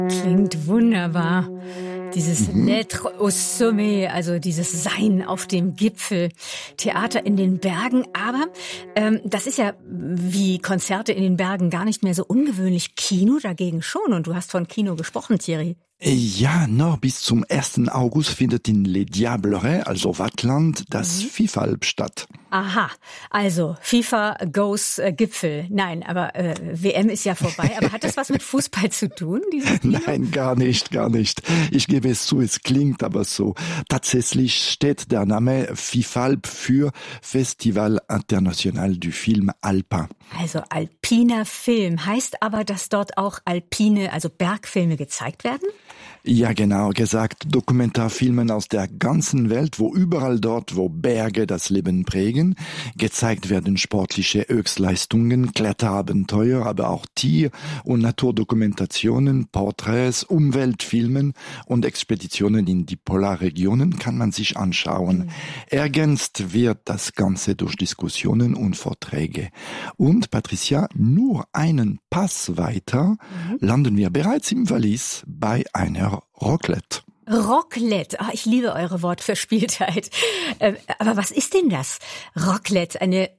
Klingt wunderbar. Dieses L'être au sommet, also dieses Sein auf dem Gipfel. Theater in den Bergen, aber das ist ja wie Konzerte in den Bergen gar nicht mehr so ungewöhnlich. Kino dagegen schon. Und du hast von Kino gesprochen, Thierry. Ja, noch bis zum 1. August findet in Les Diablerets, also Wattland, das FIFA statt. Aha, also FIFA goes Gipfel. Nein, aber WM ist ja vorbei. Aber hat das was mit Fußball zu tun, dieses Kino? Nein, gar nicht. Ich gebe es zu, es klingt aber so. Tatsächlich steht der Name FIFALP für Festival International du Film Alpin. Also alpiner Film. Heißt aber, dass dort auch alpine, also Bergfilme gezeigt werden? Ja, genau gesagt, Dokumentarfilmen aus der ganzen Welt, wo überall dort, wo Berge das Leben prägen, gezeigt werden sportliche Höchstleistungen, Kletterabenteuer, aber auch Tier- und Naturdokumentationen, Porträts, Umweltfilmen und Expeditionen in die Polarregionen kann man sich anschauen. Ergänzt wird das Ganze durch Diskussionen und Vorträge. Und Patricia, nur einen Pass weiter landen wir bereits im Wallis bei einer Raclette. Raclette. Ah, ich liebe eure Wortverspieltheit. Aber was ist denn das? Raclette.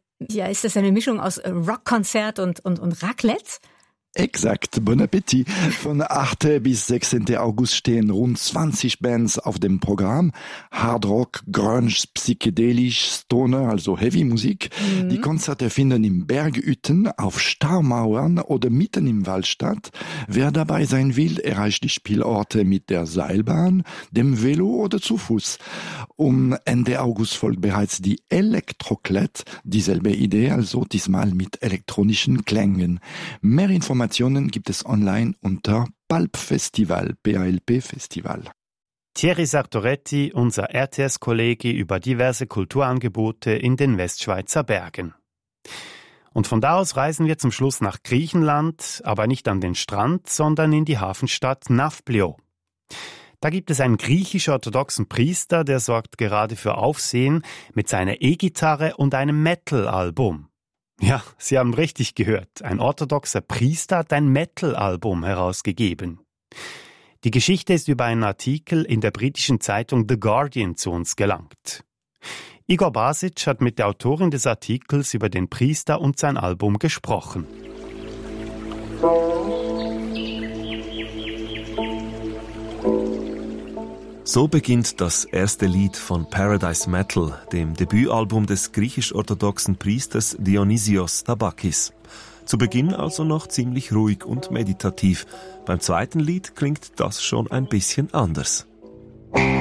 Ist das eine Mischung aus Rockkonzert und Raclette? Exakt, bon appétit. Von 8. bis 16. August stehen rund 20 Bands auf dem Programm. Hard Rock, Grunge, Psychedelisch, Stoner, also Heavy Musik. Die Konzerte finden in Berghütten, auf Staumauern oder mitten im Wald statt. Wer dabei sein will, erreicht die Spielorte mit der Seilbahn, dem Velo oder zu Fuß. Um Ende August folgt bereits die Elektroclette, dieselbe Idee, also diesmal mit elektronischen Klängen. Mehr Informationen gibt es online unter PALP Festival, PALP Festival. Thierry Sartoretti, unser RTS-Kollege über diverse Kulturangebote in den Westschweizer Bergen. Und von da aus reisen wir zum Schluss nach Griechenland, aber nicht an den Strand, sondern in die Hafenstadt Nafplio. Da gibt es einen griechisch-orthodoxen Priester, der sorgt gerade für Aufsehen mit seiner E-Gitarre und einem Metal-Album. Ja, Sie haben richtig gehört. Ein orthodoxer Priester hat ein Metal-Album herausgegeben. Die Geschichte ist über einen Artikel in der britischen Zeitung The Guardian zu uns gelangt. Igor Basic hat mit der Autorin des Artikels über den Priester und sein Album gesprochen. So beginnt das erste Lied von Paradise Metal, dem Debütalbum des griechisch-orthodoxen Priesters Dionysios Tabakis. Zu Beginn also noch ziemlich ruhig und meditativ. Beim zweiten Lied klingt das schon ein bisschen anders.